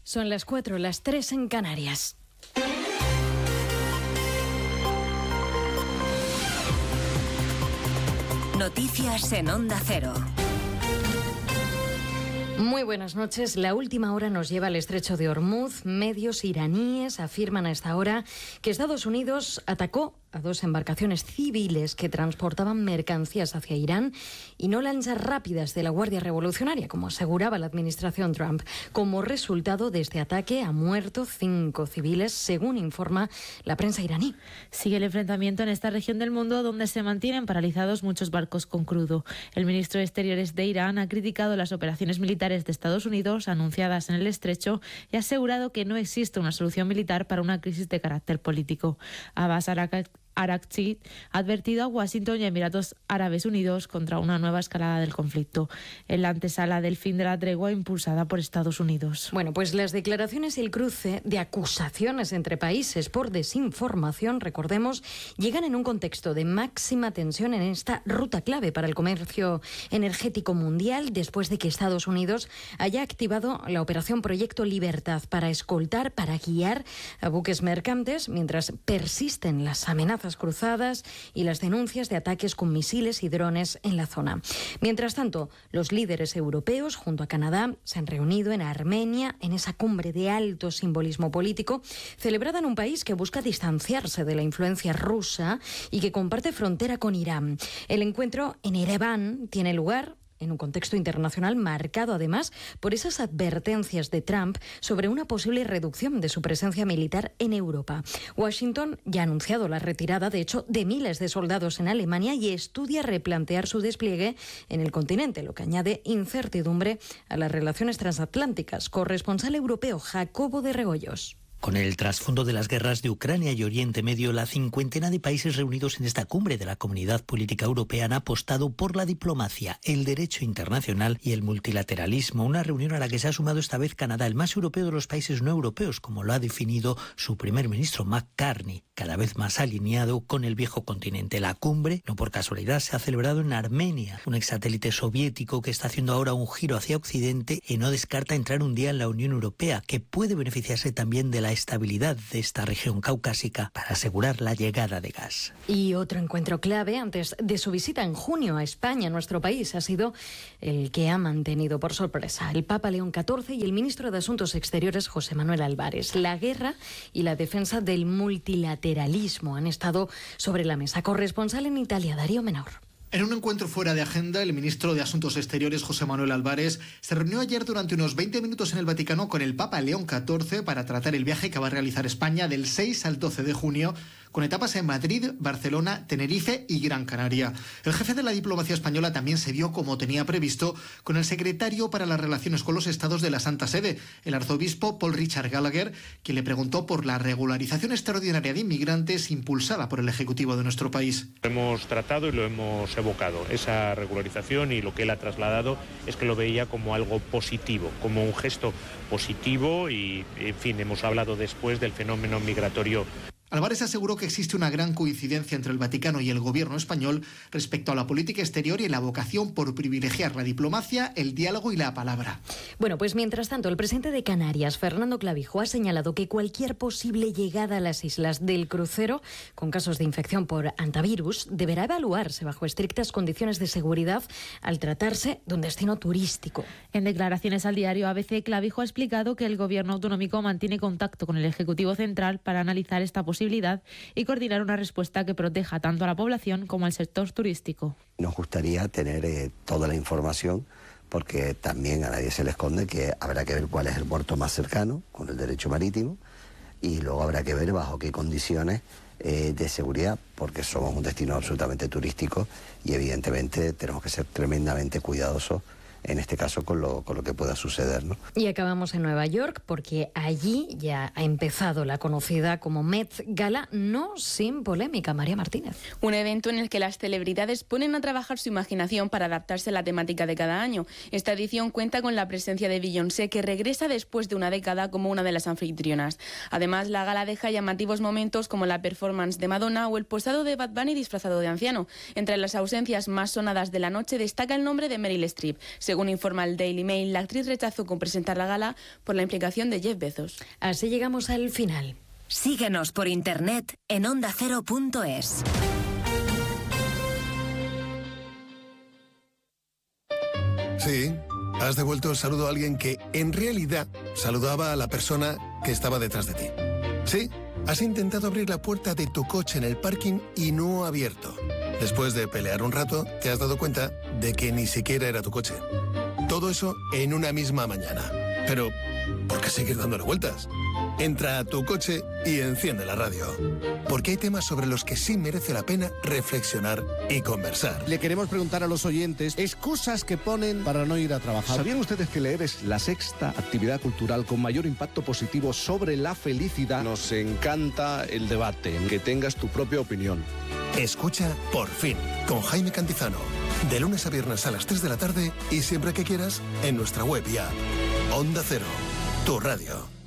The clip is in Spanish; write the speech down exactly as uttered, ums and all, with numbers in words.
Son las cuatro, las tres en Canarias. Noticias en Onda Cero. Muy buenas noches. La última hora nos lleva al estrecho de Hormuz. Medios iraníes afirman a esta hora que Estados Unidos atacó a dos embarcaciones civiles que transportaban mercancías hacia Irán y no lanzas rápidas de la Guardia Revolucionaria, como aseguraba la administración Trump. Como resultado de este ataque han muerto cinco civiles, según informa la prensa iraní. Sigue el enfrentamiento en esta región del mundo donde se mantienen paralizados muchos barcos con crudo. El ministro de Exteriores de Irán ha criticado las operaciones militares de Estados Unidos anunciadas en el estrecho y ha asegurado que no existe una solución militar para una crisis de carácter político. Abbas Araghchi ha advertido a Washington y a Emiratos Árabes Unidos contra una nueva escalada del conflicto, en la antesala del fin de la tregua impulsada por Estados Unidos. Bueno, pues las declaraciones y el cruce de acusaciones entre países por desinformación, recordemos, llegan en un contexto de máxima tensión en esta ruta clave para el comercio energético mundial, después de que Estados Unidos haya activado la operación Proyecto Libertad para escoltar, para guiar a buques mercantes, mientras persisten las amenazas cruzadas y las denuncias de ataques con misiles y drones en la zona. Mientras tanto, los líderes europeos, junto a Canadá, se han reunido en Armenia en esa cumbre de alto simbolismo político, celebrada en un país que busca distanciarse de la influencia rusa y que comparte frontera con Irán. El encuentro en Ereván tiene lugar en un contexto internacional marcado además por esas advertencias de Trump sobre una posible reducción de su presencia militar en Europa. Washington ya ha anunciado la retirada, de hecho, de miles de soldados en Alemania y estudia replantear su despliegue en el continente, lo que añade incertidumbre a las relaciones transatlánticas. Corresponsal europeo Jacobo de Regoyos. Con el trasfondo de las guerras de Ucrania y Oriente Medio, la cincuentena de países reunidos en esta cumbre de la Comunidad Política Europea han apostado por la diplomacia, el derecho internacional y el multilateralismo, una reunión a la que se ha sumado esta vez Canadá, el más europeo de los países no europeos, como lo ha definido su primer ministro Mark Carney, cada vez más alineado con el viejo continente. La cumbre, no por casualidad, se ha celebrado en Armenia, un exsatélite soviético que está haciendo ahora un giro hacia Occidente y no descarta entrar un día en la Unión Europea, que puede beneficiarse también de la estabilidad de esta región caucásica para asegurar la llegada de gas. Y otro encuentro clave antes de su visita en junio a España, nuestro país, ha sido el que ha mantenido por sorpresa el Papa León catorce y el ministro de Asuntos Exteriores José Manuel Álvarez. La guerra y la defensa del multilateralismo han estado sobre la mesa. Corresponsal en Italia, Darío Menor. En un encuentro fuera de agenda, el ministro de Asuntos Exteriores, José Manuel Álvarez, se reunió ayer durante unos veinte minutos en el Vaticano con el Papa León catorce para tratar el viaje que va a realizar España del seis al doce de junio, con etapas en Madrid, Barcelona, Tenerife y Gran Canaria. El jefe de la diplomacia española también se vio, como tenía previsto, con el secretario para las relaciones con los estados de la Santa Sede, el arzobispo Paul Richard Gallagher, quien le preguntó por la regularización extraordinaria de inmigrantes impulsada por el Ejecutivo de nuestro país. Hemos tratado y lo hemos evocado, esa regularización, y lo que él ha trasladado es que lo veía como algo positivo, como un gesto positivo y, en fin, hemos hablado después del fenómeno migratorio. Álvarez aseguró que existe una gran coincidencia entre el Vaticano y el gobierno español respecto a la política exterior y la vocación por privilegiar la diplomacia, el diálogo y la palabra. Bueno, pues mientras tanto, el presidente de Canarias, Fernando Clavijo, ha señalado que cualquier posible llegada a las islas del crucero con casos de infección por hantavirus deberá evaluarse bajo estrictas condiciones de seguridad al tratarse de un destino turístico. En declaraciones al diario A B C, Clavijo ha explicado que el gobierno autonómico mantiene contacto con el Ejecutivo Central para analizar esta posibilidad y coordinar una respuesta que proteja tanto a la población como al sector turístico. Nos gustaría tener eh, toda la información, porque también a nadie se le esconde que habrá que ver cuál es el puerto más cercano con el derecho marítimo y luego habrá que ver bajo qué condiciones eh, de seguridad, porque somos un destino absolutamente turístico y evidentemente tenemos que ser tremendamente cuidadosos en este caso con lo, con lo que pueda suceder, ¿no? Y acabamos en Nueva York porque allí ya ha empezado la conocida como Met Gala, no sin polémica. María Martínez. Un evento en el que las celebridades ponen a trabajar su imaginación para adaptarse a la temática de cada año. Esta edición cuenta con la presencia de Beyoncé, que regresa después de una década como una de las anfitrionas. Además, la gala deja llamativos momentos como la performance de Madonna o el posado de Bad Bunny disfrazado de anciano. Entre las ausencias más sonadas de la noche destaca el nombre de Meryl Streep. Según informa el Daily Mail, la actriz rechazó con presentar la gala por la implicación de Jeff Bezos. Así llegamos al final. Síguenos por internet en onda cero punto es. Sí, has devuelto el saludo a alguien que en realidad saludaba a la persona que estaba detrás de ti. Sí, has intentado abrir la puerta de tu coche en el parking y no ha abierto. Después de pelear un rato, te has dado cuenta de que ni siquiera era tu coche. Todo eso en una misma mañana. Pero, ¿por qué seguir dándole vueltas? Entra a tu coche y enciende la radio. Porque hay temas sobre los que sí merece la pena reflexionar y conversar. Le queremos preguntar a los oyentes excusas que ponen para no ir a trabajar. ¿Sabían ustedes que leer es la sexta actividad cultural con mayor impacto positivo sobre la felicidad? Nos encanta el debate, que tengas tu propia opinión. Escucha Por Fin, con Jaime Cantizano. De lunes a viernes a las tres de la tarde y siempre que quieras en nuestra web y app. Onda Cero, tu radio.